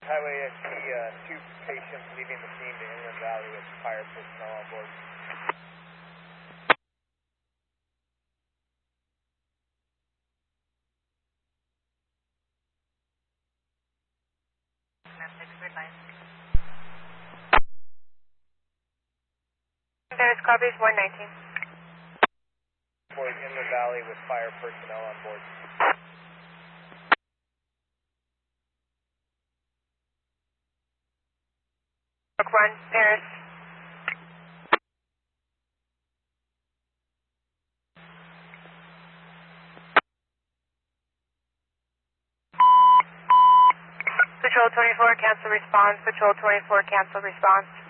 Highway XT, two patients leaving the scene to Inland Valley with fire personnel on board. There's copies 119. Boys, Inland Valley with fire personnel on board. Run, Paris. Patrol 24, cancel response. Patrol 24, cancel response.